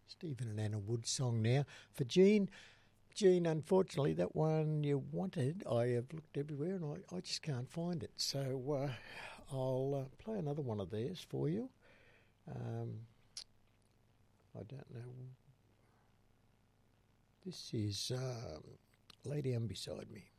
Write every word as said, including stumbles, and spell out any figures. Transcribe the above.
Stephen and Anna Wood song now. For Jean, Jean, unfortunately, that one you wanted, I have looked everywhere and I, I just can't find it. So uh, I'll uh, play another one of theirs for you. Um, I don't know. This is um, Lay Down Beside Me.